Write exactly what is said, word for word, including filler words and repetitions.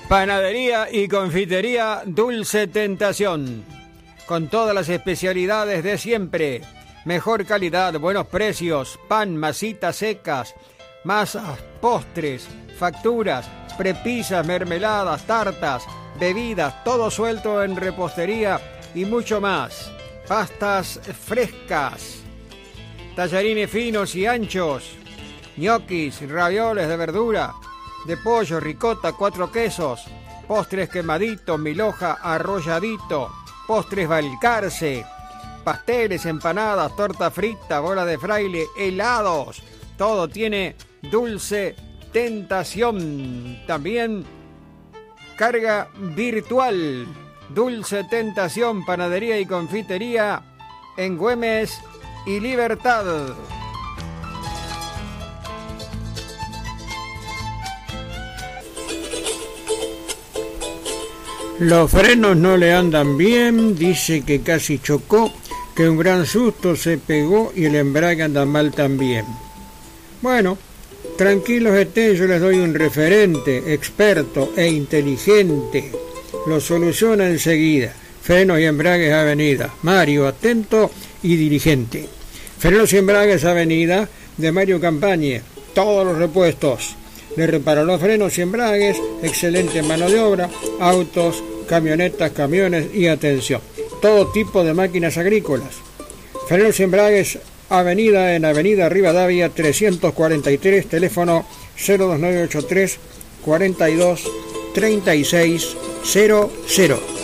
Panadería y confitería Dulce Tentación, con todas las especialidades de siempre, mejor calidad, buenos precios, pan, masitas secas, masas, postres, facturas, prepisas, mermeladas, tartas, bebidas, todo suelto en repostería y mucho más. Pastas frescas, tallarines finos y anchos, ñoquis, ravioles de verdura, de pollo, ricota, cuatro quesos, postres quemaditos, milhoja, arrolladito, postres balcarce, pasteles, empanadas, torta frita, bola de fraile, helados. Todo tiene Dulce Tentación. También carga virtual. Dulce Tentación, panadería y confitería en Güemes y Libertad. Los frenos no le andan bien, dice que casi chocó, que un gran susto se pegó y el embrague anda mal también. Bueno, tranquilos estén, yo les doy un referente, experto e inteligente. Lo soluciona enseguida. Frenos y embragues Avenida Mario Atento y Dirigente. Frenos y embragues Avenida de Mario Campañe, todos los repuestos. Le reparó los frenos y embragues, excelente mano de obra, autos, camionetas, camiones y atención. Todo tipo de máquinas agrícolas. Frenos y embragues Avenida en Avenida Rivadavia trescientos cuarenta y tres, teléfono cero dos nueve ocho tres cuarenta y dos treinta y seis cero cero.